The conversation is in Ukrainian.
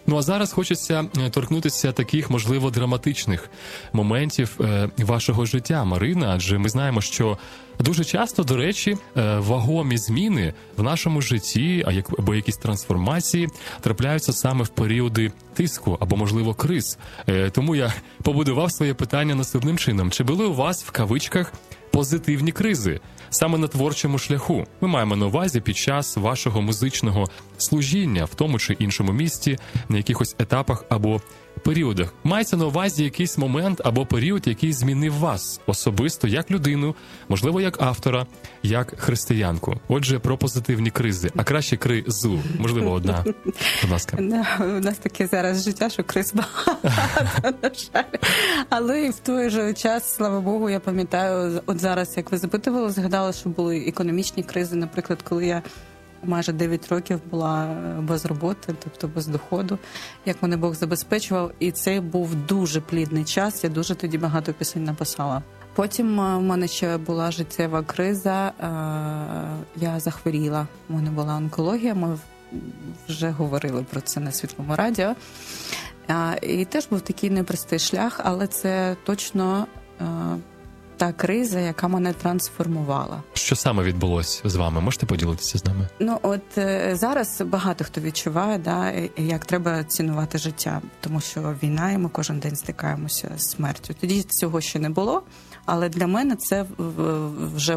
Ну а зараз хочеться торкнутися таких, можливо, драматичних моментів вашого життя, Марина, адже ми знаємо, що дуже часто, до речі, вагомі зміни в нашому житті, або якісь трансформації трапляються саме в періоди тиску або, можливо, криз. Тому я побудував своє питання наступним чином. Чи були у вас, в кавичках, позитивні кризи саме на творчому шляху? Ми маємо на увазі під час вашого музичного служіння в тому чи іншому місті, на якихось етапах або періодах. Мається на увазі якийсь момент або період, який змінив вас особисто як людину, можливо, як автора, як християнку. Отже, про позитивні кризи, а краще кризу. Можливо, одна. Будь ласка. У нас таке зараз життя, що криз багато, на жаль. Але в той же час, слава Богу, я пам'ятаю, от зараз, як ви запитували, згадала, що були економічні кризи, наприклад, коли я майже 9 років була без роботи, тобто без доходу, як мене Бог забезпечував. І це був дуже плідний час, я дуже тоді багато пісень написала. Потім в мене ще була життєва криза, я захворіла, у мене була онкологія, ми вже говорили про це на Світлому радіо. І теж був такий непростий шлях, але це точно та криза, яка мене трансформувала. Що саме відбулося з вами? Можете поділитися з нами? Ну, от зараз багато хто відчуває, як треба цінувати життя, тому що війна, і ми кожен день стикаємося з смертю. Тоді цього ще не було, але для мене це вже